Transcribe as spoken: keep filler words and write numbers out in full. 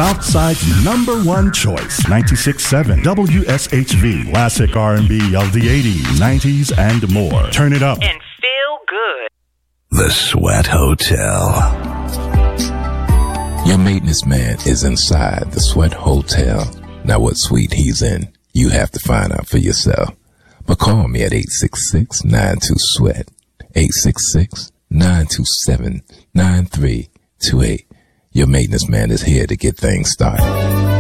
Southside's number one choice, ninety-six point seven W S H V. Classic R and B of the eighties, nineties, and more. Turn it up and feel good. The Sweat Hotel. Your maintenance man is inside the Sweat Hotel. Now what suite he's in, you have to find out for yourself. But call me at eight six six, nine two, SWEAT, eight six six, nine two seven, nine three two eight. Your maintenance man is here to get things started.